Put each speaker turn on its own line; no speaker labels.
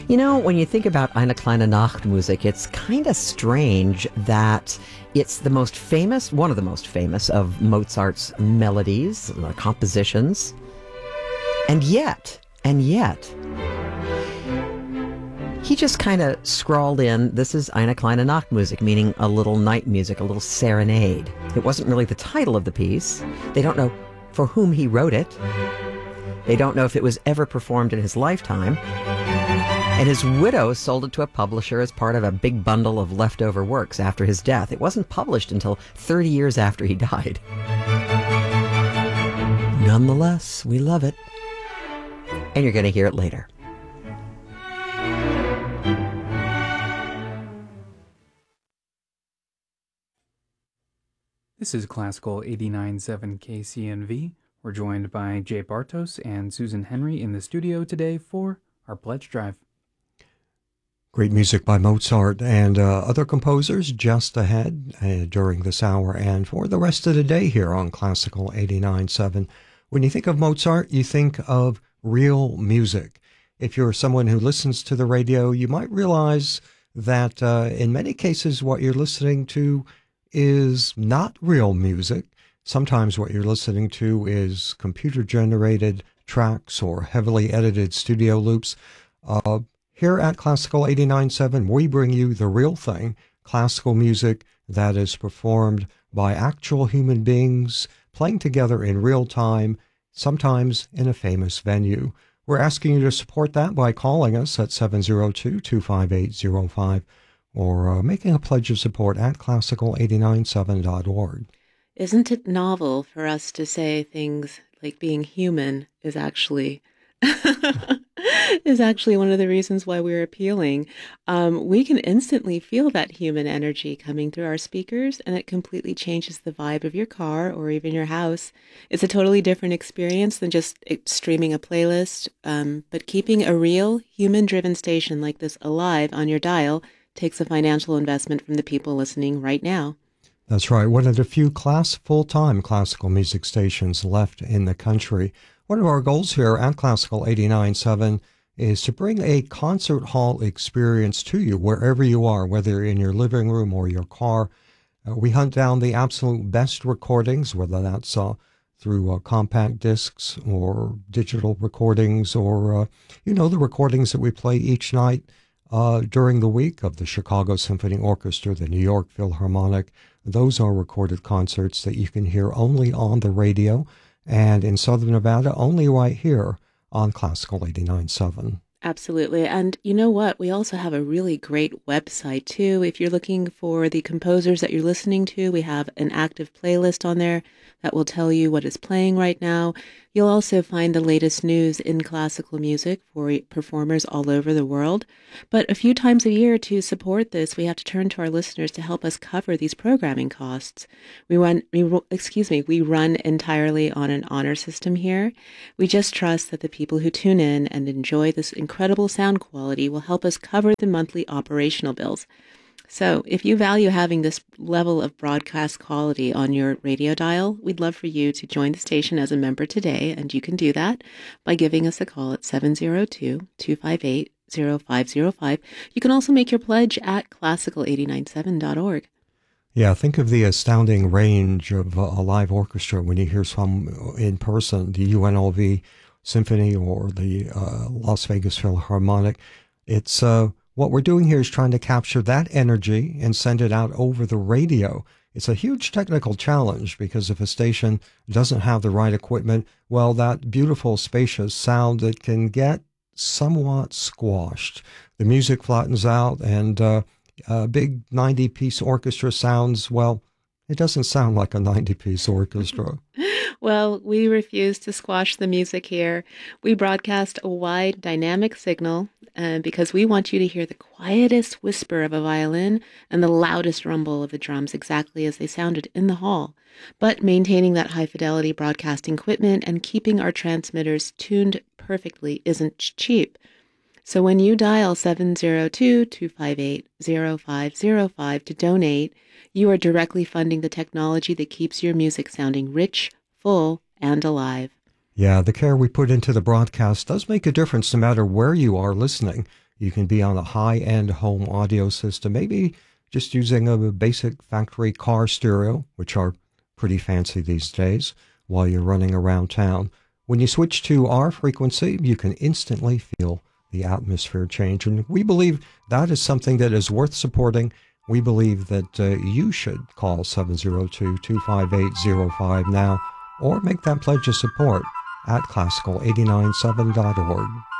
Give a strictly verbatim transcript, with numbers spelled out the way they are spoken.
You know, when you think about Eine kleine Nachtmusik, it's kind of strange that it's the most famous, one of the most famous of Mozart's melodies, uh, compositions. And yet, and yet, he just kind of scrawled in, this is Eine kleine Nachtmusik, meaning a little night music, a little serenade. It wasn't really the title of the piece. They don't know for whom he wrote it. They don't know if it was ever performed in his lifetime. And his widow sold it to a publisher as part of a big bundle of leftover works after his death. It wasn't published until thirty years after he died. Nonetheless, we love it. And you're going to hear it later.
This is Classical eighty-nine point seven K C N V. We're joined by Jay Bartos and Susan Henry in the studio today for our Pledge Drive.
Great music by Mozart and uh, other composers just ahead uh, during this hour and for the rest of the day here on Classical eighty-nine point seven. When you think of Mozart, you think of real music. If you're someone who listens to the radio, you might realize that uh, in many cases what you're listening to is not real music. Sometimes what you're listening to is computer-generated tracks or heavily edited studio loops. Uh, here at Classical eighty-nine point seven, we bring you the real thing, classical music that is performed by actual human beings playing together in real time, sometimes in a famous venue. We're asking you to support that by calling us at seven oh two, two five eight oh five or uh, making a pledge of support at classical eight nine seven dot org.
Isn't it novel for us to say things like being human is actually is actually one of the reasons why we're appealing? Um, we can instantly feel that human energy coming through our speakers, and it completely changes the vibe of your car or even your house. It's a totally different experience than just streaming a playlist, um, but keeping a real human-driven station like this alive on your dial takes a financial investment from the people listening right now.
That's right. One of the few class full-time classical music stations left in the country. One of our goals here at Classical eighty-nine point seven is to bring a concert hall experience to you wherever you are, whether in your living room or your car. Uh, we hunt down the absolute best recordings, whether that's uh, through uh, compact discs or digital recordings or, uh, you know, the recordings that we play each night uh, during the week of the Chicago Symphony Orchestra, the New York Philharmonic. Those are recorded concerts that you can hear only on the radio, and in Southern Nevada, only right here on Classical eighty-nine point seven.
Absolutely. And you know what? We also have a really great website, too. If you're looking for the composers that you're listening to, we have an active playlist on there that will tell you what is playing right now. You'll also find the latest news in classical music for performers all over the world. But a few times a year to support this, we have to turn to our listeners to help us cover these programming costs. We run, we, excuse me, we run entirely on an honor system here. We just trust that the people who tune in and enjoy this incredible sound quality will help us cover the monthly operational bills. So if you value having this level of broadcast quality on your radio dial, we'd love for you to join the station as a member today, and you can do that by giving us a call at seven oh two, two five eight, oh five oh five. You can also make your pledge at classical eight nine seven dot org.
Yeah, think of the astounding range of a live orchestra when you hear some in person, the U N L V Symphony or the uh, Las Vegas Philharmonic. It's uh, what we're doing here is trying to capture that energy and send it out over the radio. It's a huge technical challenge because if a station doesn't have the right equipment, well, that beautiful, spacious sound, it can get somewhat squashed. The music flattens out, and uh, a big ninety-piece orchestra sounds, well, it doesn't sound like a ninety-piece orchestra.
Well, we refuse to squash the music here. We broadcast a wide, dynamic signal uh, because we want you to hear the quietest whisper of a violin and the loudest rumble of the drums exactly as they sounded in the hall, but maintaining that high-fidelity broadcasting equipment and keeping our transmitters tuned perfectly isn't cheap. So when you dial seven oh two, two five eight, oh five oh five to donate, you are directly funding the technology that keeps your music sounding rich, full, and alive.
Yeah, the care we put into the broadcast does make a difference no matter where you are listening. You can be on a high-end home audio system, maybe just using a basic factory car stereo, which are pretty fancy these days, while you're running around town. When you switch to our frequency, you can instantly feel the atmosphere change. And we believe that is something that is worth supporting. We believe that uh, you should call seven zero two, two five eight, zero five now or make that pledge of support at classical eighty nine seven dot org.